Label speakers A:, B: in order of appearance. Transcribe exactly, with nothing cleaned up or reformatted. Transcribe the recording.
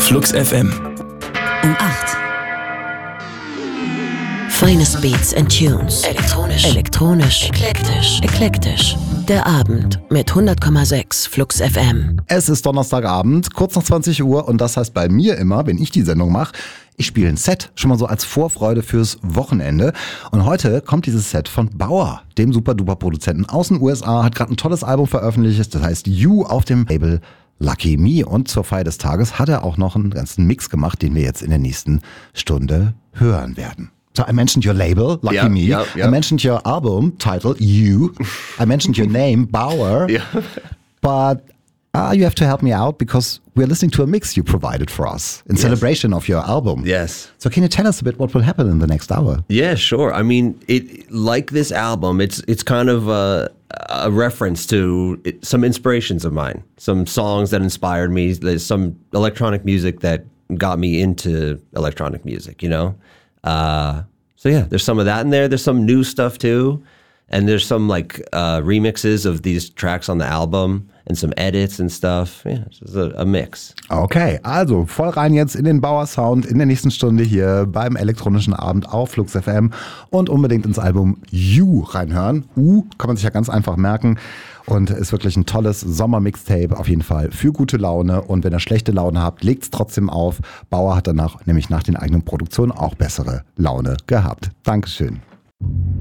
A: Flux F M.
B: Um acht. Finest Beats and Tunes. Elektronisch. Elektronisch. Eklektisch. Eklektisch. Der Abend mit hundert Komma sechs Flux F M.
C: Es ist Donnerstagabend, kurz nach zwanzig Uhr und das heißt bei mir immer, wenn ich die Sendung mache, ich spiele ein Set, schon mal so als Vorfreude fürs Wochenende. Und heute kommt dieses Set von Baur, dem Super-Duper-Produzenten aus den U S A, hat gerade ein tolles Album veröffentlicht, das heißt You auf dem Label Lucky Me. Und zur Feier des Tages hat er auch noch einen ganzen Mix gemacht, den wir jetzt in der nächsten Stunde hören werden. So I mentioned your label, Lucky
D: yeah,
C: Me.
D: Yeah, yeah.
C: I mentioned your album title, You. I mentioned your name, Baur.
D: Yeah.
C: But uh, you have to help me out because we're listening to a mix you provided for us in
D: Yes.
C: celebration of your album.
D: Yes.
C: So can you tell us a bit what will happen in the next hour?
D: Yeah, sure. I mean, it like this album, it's it's kind of a, a reference to it, some inspirations of mine, some songs that inspired me, there's some electronic music that got me into electronic music, you know? Uh, so yeah, there's some of that in there. There's some new stuff too. And there's some like uh, remixes of these tracks on the album and some edits and stuff. Yeah, it's just a, a mix.
C: Okay, also voll rein jetzt in den Baur Sound in der nächsten Stunde hier beim elektronischen Abend auf Flux F M und unbedingt ins Album You reinhören. U kann man sich ja ganz einfach merken und ist wirklich ein tolles Sommer-Mixtape auf jeden Fall für gute Laune und wenn ihr schlechte Laune habt, legt's trotzdem auf. Baur hat danach nämlich nach den eigenen Produktionen auch bessere Laune gehabt. Dankeschön.